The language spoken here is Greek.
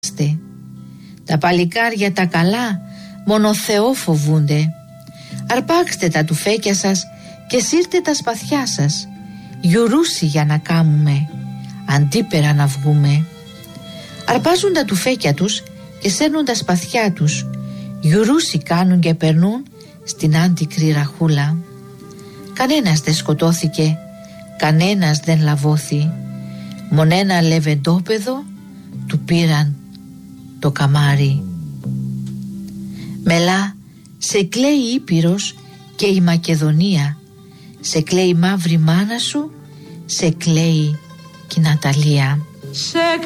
Τα παλικάρια τα καλά μόνο Θεό φοβούνται. Αρπάξτε τα τουφέκια σας και σύρτε τα σπαθιά σας, γιουρούσι για να κάμουμε, αντίπερα να βγούμε. Αρπάζουν τα τουφέκια τους και σέρνουν τα σπαθιά τους, γιουρούσι κάνουν και περνούν στην άντικρη ραχούλα. Κανένας δεν σκοτώθηκε, κανένας δεν λαβώθη, μον ένα λεβεντόπεδο του πήραν το καμάρι. Μελά, σε κλαίει η Ήπειρος και η Μακεδονία, σε κλαίει η μαύρη μάνα σου, σε κλαίει και η Ναταλία.